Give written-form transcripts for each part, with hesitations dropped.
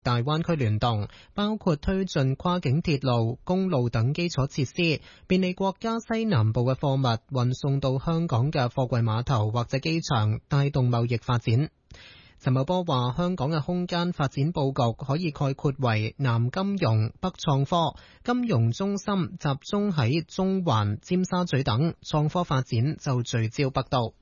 大灣區聯動，包括推進跨境鐵路、公路等基礎設施，便利國家西南部嘅貨物運送到香港嘅貨櫃碼頭或者機場，帶動貿易發展。陳茂波話：香港嘅空間發展佈局可以概括為南金融、北創科，金融中心集中喺中環、尖沙咀等，創科發展就聚焦北道。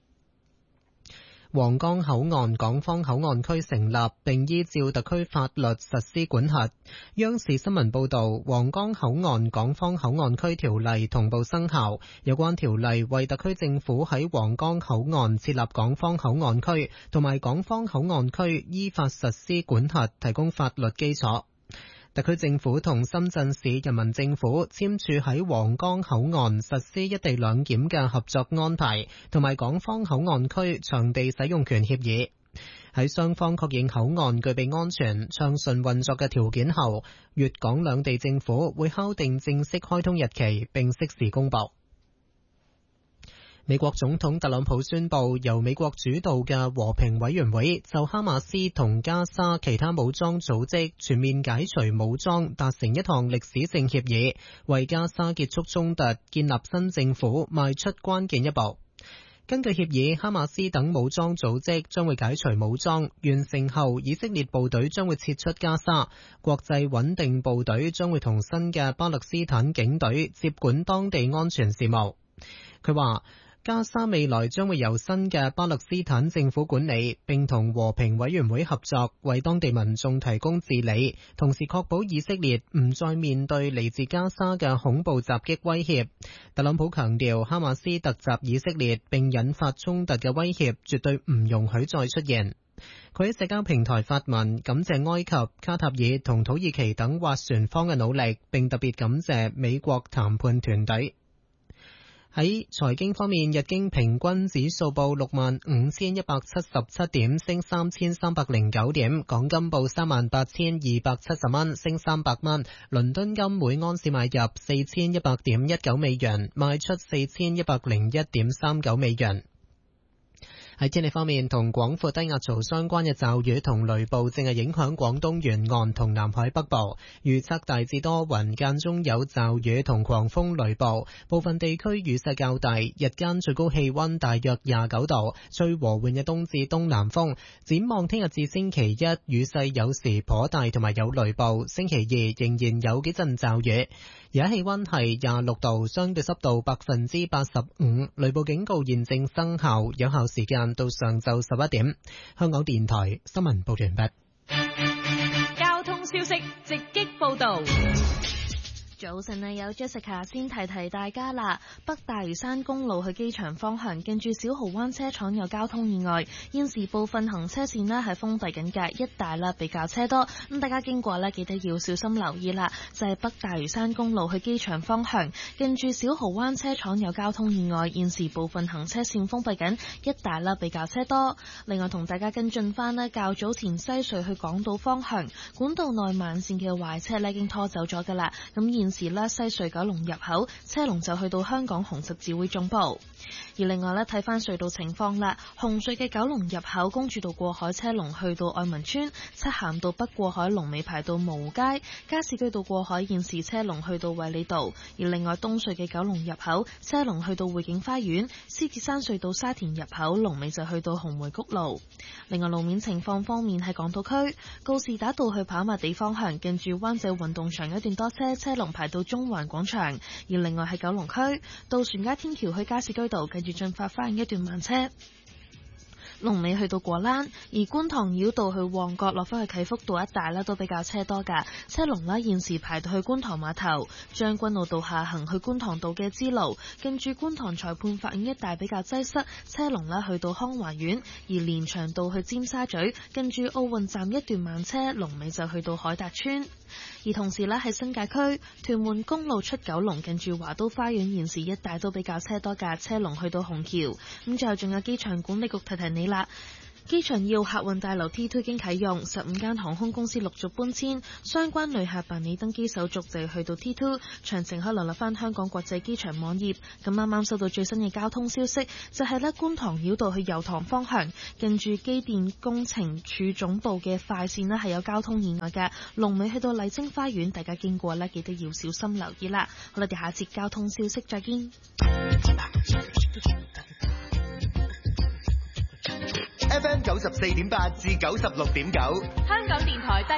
皇崗口岸港方口岸區成立，並依照特區法律實施管轄。央視新聞報道，皇崗口岸港方口岸區條例同步生效，有關條例為特區政府喺皇崗口岸設立港方口岸區同埋港方口岸區依法實施管轄提供法律基礎。特區政府同深圳市人民政府簽署喺皇崗口岸實施一地兩檢嘅合作安排，同埋港方口岸區場地使用權協議。喺雙方確認口岸具備安全暢順運作嘅條件後，粵港兩地政府會敲定正式開通日期，並適時公佈。美國總統特朗普宣布，由美國主導嘅和平委員會就哈馬斯同加沙其他武裝組織全面解除武裝達成一項歷史性協議，為加沙結束衝突、建立新政府邁出關鍵一步。根據協議，哈馬斯等武裝組織將會解除武裝，完成後以色列部隊將會撤出加沙，國際穩定部隊將會同新嘅巴勒斯坦警隊接管當地安全事務。佢話，加沙未來將會由新嘅巴勒斯坦政府管理，並同和平委員會合作，為當地民眾提供治理，同時確保以色列唔再面對嚟自加沙嘅恐怖襲擊威脅。特朗普強調，哈馬斯突襲以色列並引發衝突嘅威脅絕對唔容許再出現。佢喺社交平台發文感謝埃及、卡塔爾同土耳其等斡旋方嘅努力，並特別感謝美國談判團隊。喺財經方面，日經平均指數報65,177點，升3309點；港金報38,270蚊，升300蚊；倫敦金每盎司買入4100.19美元，賣出4101.39美元。喺天氣方面，同廣闊低壓槽相關嘅驟雨同雷暴正係影響廣東沿岸同南海北部，預測大致多雲，間中有驟雨同狂風雷暴，部分地區雨勢較大，日間最高氣溫大約29度，吹和緩嘅東至東南風。展望聽日至星期一，雨勢有時頗大同埋有雷暴，星期二仍然有幾陣驟雨。而家氣溫係26度，相對濕度85%，雷暴警告現正生效，有效時間到上晝11點。香港電台新聞報完畢。 交通消息直擊報道。 早晨啊，有 Jessica 先提提大家啦。北大嶼山公路去機場方向，近住小蠔灣車廠有交通意外，現時部分行車線呢係封閉緊嘅，一帶啦比較車多，咁大家經過呢記得要小心留意啦。就係北大嶼山公路去機場方向，近住小蠔灣車廠有交通意外，現時部分行車線封閉緊，一帶啦比較車多。另外同大家跟進翻呢，較早前西隧去港島方向管道內慢線嘅壞車呢已經拖走咗噶啦，咁現時咧西隧九龍入口車龍就去到香港紅十字會總部。而另外咧睇翻隧道情況啦，紅隧嘅九龍入口公主道過海車龍去到愛民村，漆咸道北過海龍尾排到蕪湖街，加士居道過海現時車龍去到衛理道。而另外東隧嘅九龍入口車龍去到匯景花園，獅子山隧道沙田入口龍尾就去到紅梅谷路。另外路面情況方面，喺港島區告士打道去跑馬地方向，近住灣仔運動場一段多車，車龍排到中環廣場。而另外喺九龍區渡船街天橋去加士居道，近住進發花園一段慢車，龍尾去到果欄。而觀塘繞道去旺角落返去啟福道一帶都比較車多㗎，車龍現時排到去觀塘碼頭。將軍澳道下行去觀塘道嘅支路，近住觀塘裁判法院一帶比較擠塞，車龍去到康華苑。而連翔道去尖沙咀，近住奧運站一段慢車，龍尾就去到海達村。而同時喺新界區屯門公路出九龍，近住華都花園現時一帶都比較車多㗎，車龍去到紅橋。咁最後仲有機場管理局提提你啦， 機場2號客運大樓 T2 已經啟用，15間航空公司陸續搬遷，相關旅客辦理登機手續就去到 T2， 詳情可瀏覽翻香港國際機場網頁。咁啱啱收到最新嘅交通消息，就係觀塘繞道去油塘方向，近住機電工程處總部嘅快線係有交通意外嘅，龍尾去到麗晶花園，大家經過記得要小心留意啦。好啦，我哋下節交通消息再見。 FM 94.8至96.9， 香港電台